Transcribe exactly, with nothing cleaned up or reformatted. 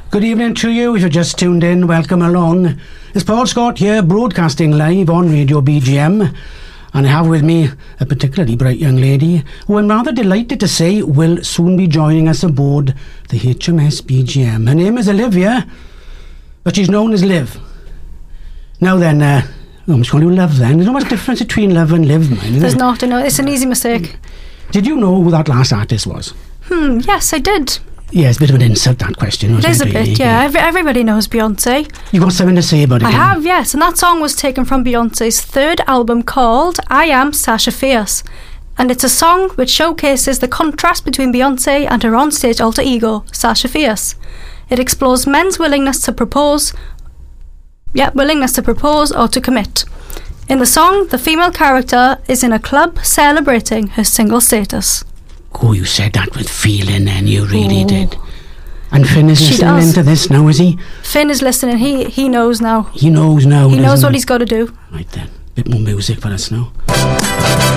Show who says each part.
Speaker 1: Good evening to you. If you've just tuned in, welcome along. It's Paul Scott here, broadcasting live on Radio B G M. And I have with me a particularly bright young lady who I'm rather delighted to say will soon be joining us aboard the H M S B G M. Her name is Olivia, but she's known as Liv. Now then, uh, I'm just calling you Love then. There's not much difference between Love and Liv, mind, is
Speaker 2: There's
Speaker 1: there?
Speaker 2: not, no, it's an easy mistake.
Speaker 1: Did you know who that last artist was?
Speaker 2: Hmm, yes, I did.
Speaker 1: Yeah, it's a bit of an insult, that question.
Speaker 2: It is a
Speaker 1: really?
Speaker 2: bit, yeah. Every, everybody knows Beyonce.
Speaker 1: You got something to say about it?
Speaker 2: I
Speaker 1: then?
Speaker 2: have, yes, and that song was taken from Beyonce's third album called I Am Sasha Fierce. And it's a song which showcases the contrast between Beyonce and her onstage alter ego, Sasha Fierce. It explores men's willingness to propose, yeah, willingness to propose or to commit. In the song, the female character is in a club celebrating her single status.
Speaker 1: Oh, you said that with feeling then, you really
Speaker 2: Oh.
Speaker 1: did. And Finn is
Speaker 2: She
Speaker 1: listening
Speaker 2: does.
Speaker 1: into this now, is he?
Speaker 2: Finn is listening, he he knows now.
Speaker 1: He knows now.
Speaker 2: He knows
Speaker 1: doesn't
Speaker 2: what he's got to do.
Speaker 1: Right then, bit more music for us now.